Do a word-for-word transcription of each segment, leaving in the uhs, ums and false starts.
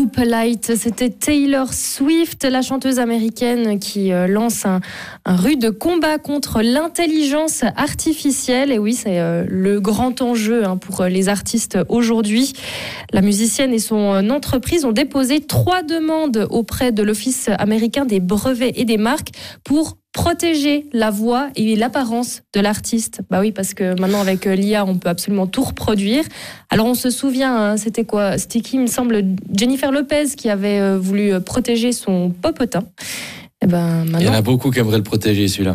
Polite, c'était Taylor Swift, la chanteuse américaine qui euh, lance un, un rude combat contre l'intelligence artificielle. Et oui, c'est euh, le grand enjeu hein, pour les artistes aujourd'hui. La musicienne et son entreprise ont déposé trois demandes auprès de l'Office américain des brevets et des marques pour protéger la voix et l'apparence de l'artiste. Bah oui, parce que maintenant avec l'I A, on peut absolument tout reproduire. Alors on se souvient, hein, c'était quoi ? C'était qui, il me semble, Jennifer Lopez qui avait euh, voulu protéger son popotin. Et ben maintenant... Il y en a beaucoup qui aimeraient le protéger, celui-là.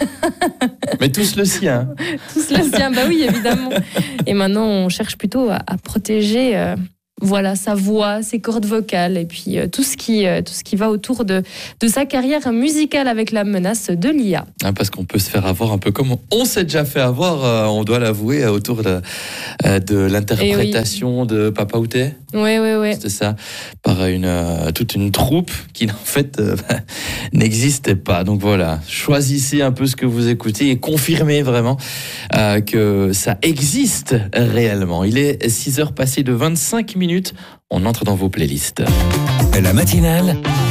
Mais tous le sien. Tous le sien, bah oui, évidemment. Et maintenant, on cherche plutôt à, à protéger... Euh... Voilà, sa voix, ses cordes vocales et puis euh, tout ce qui euh, tout ce qui va autour de de sa carrière musicale avec la menace de l'I A. Ah, parce qu'on peut se faire avoir un peu comme on s'est déjà fait avoir, euh, on doit l'avouer, euh, autour de, euh, de l'interprétation oui. de Papa Outé. Oui, oui, oui. C'était ça, par une euh, toute une troupe qui en fait euh, n'existait pas. Donc voilà, choisissez un peu ce que vous écoutez et confirmez vraiment euh, que ça existe réellement. Il est six heures passées de vingt-cinq minutes. On entre dans vos playlists. La matinale,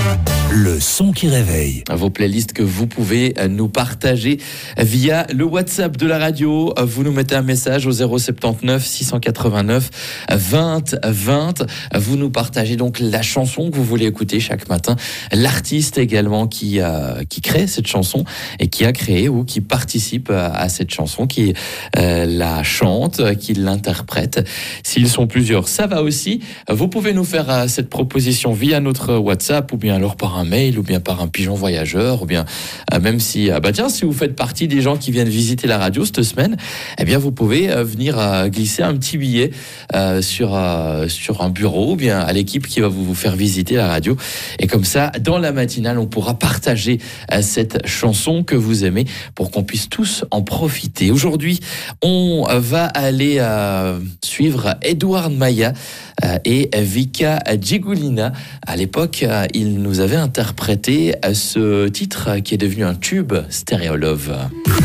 le son qui réveille. Vos playlists que vous pouvez nous partager via le WhatsApp de la radio. Vous nous mettez un message au zéro soixante-dix-neuf six cent quatre-vingt-neuf vingt vingt. Vous nous partagez donc la chanson que vous voulez écouter chaque matin. L'artiste également qui, euh, qui crée cette chanson et qui a créé ou qui participe à, à cette chanson, qui euh, la chante, qui l'interprète. S'ils sont plusieurs, ça va aussi. Vous pouvez nous faire euh, cette proposition via notre WhatsApp ou bien alors par un mail ou bien par un pigeon voyageur ou bien euh, même si euh, bah tiens si vous faites partie des gens qui viennent visiter la radio cette semaine, eh bien vous pouvez euh, venir euh, glisser un petit billet euh, sur euh, sur un bureau ou bien à l'équipe qui va vous, vous faire visiter la radio et comme ça dans la matinale on pourra partager euh, cette chanson que vous aimez pour qu'on puisse tous en profiter. Aujourd'hui on va aller euh, suivre Edouard Maya euh, et Vika Gigulina. À l'époque, il nous avait interprété ce titre qui est devenu un tube, Stereo Love.